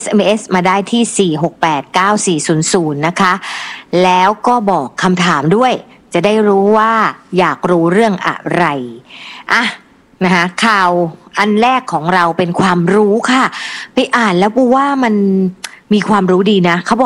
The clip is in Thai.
SMS มาได้ที่ 4689400 นะคะแล้วก็บอกคำถามด้วยจะได้รู้ว่าอยากรู้เรื่องอะไรอ่ะนะคะข่าวอันแรกของเราเป็นความรู้ค่ะไปอ่านแล้วปูว่ามันมีความรู้ดีนะเขาบอก